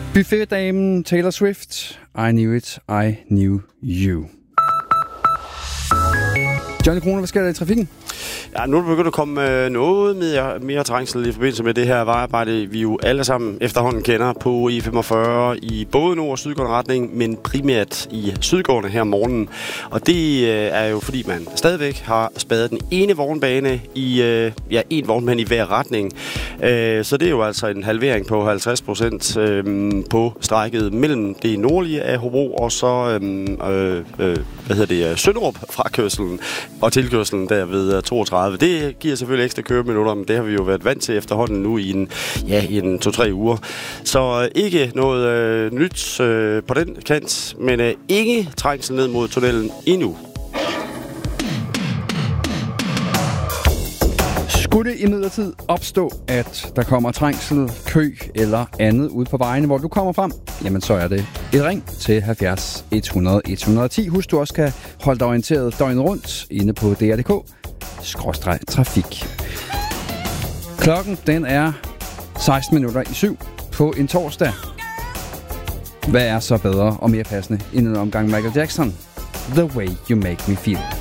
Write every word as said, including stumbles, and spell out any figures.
Buffetdamen Taylor Swift. I knew it, I knew you. Johnny Kroner, hvad sker der i trafikken? Ja, nu er det begyndt at komme noget mere, mere trængsel i forbindelse med det her vejarbejde, vi jo alle sammen efterhånden kender på E femogfyrre i både nord- og sydgående retning, men primært i sydgående her om morgenen. Og det er jo fordi, man stadigvæk har spadet den ene vognbane i, ja, en vognbane i hver retning. Så det er jo altså en halvering på halvtreds procent på strækket mellem det nordlige af Hobro og så, øh, øh, hvad hedder det, Sønderup frakørselen og tilkørselen der ved toogtredive. Det giver selvfølgelig ekstra køreminutter, men det har vi jo været vant til efterhånden nu i en, ja, i en to-tre uger. Så øh, ikke noget øh, nyt øh, på den kant, men øh, ikke trængsel ned mod tunnelen endnu. Skulle det imidlertid opstå, at der kommer trængsel, kø eller andet ud på vejene, hvor du kommer frem, jamen så er det et ring til halvfjerds hundrede et hundrede og ti. Husk, du også kan holde dig orienteret døgnet rundt inde på D R punktum D K skråstreg trafik. Klokken den er seksten minutter i syv på en torsdag. Hvad er så bedre og mere passende end en omgang Michael Jackson? The Way You Make Me Feel.